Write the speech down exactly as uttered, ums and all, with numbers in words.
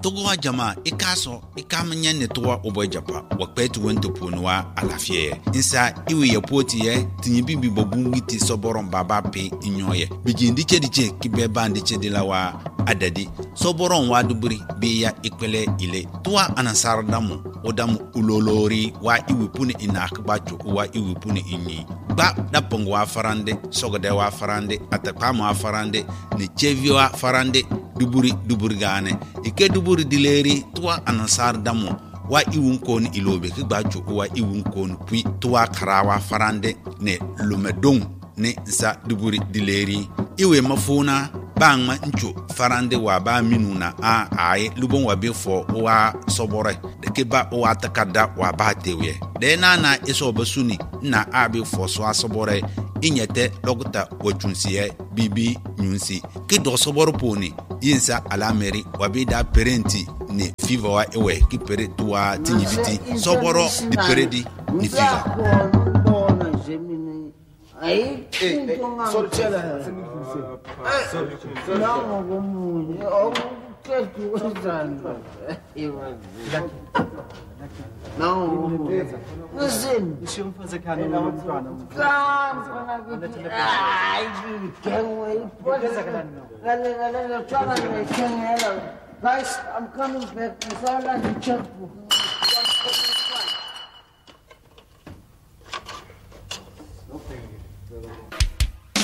togo jama ikaso ikamanya ne towa obojapa wakpetu wento ponwa alafie insa iwe yapoti ye tinyibi bi bobungiti soboron baba pe inyoye bijindi chediche kibeba ndiche dilawa adadi soboron waduburi biya ikwele ile towa anasar damu odamu ulolori wa iwe puni inakbacho wa iwe puni inyi ba dapong wa farande sogode wa farande atakama wa farande ne chevi wa farande duburi duburi gane ike duburi dileri tuwa anasar damu wa iwun kon ilobe ki gbacho wa iwun kon pui tuwa karawa farande ne lumedong ne sa duburi dileri iwe mafuna bangma ncho farande wa ba minuna a ai lubon wa befo wa sobore de ke ba wa takada wa ba tewe de na na iso basuni na abi fo so asobore inyete logta wachunsiye bibi nyunsi ki do soboro poni yinsa alameri wabida parenti ni fiva wa ewe ki pere tuwa tinyibiti soboro di peredi ni fiva ai sorchela não vamos eu quero que usando não não sei deixa eu fazer carne não ai que eu pode galera galera chama me quem ela guys I'm coming back. It's all like a checkbook.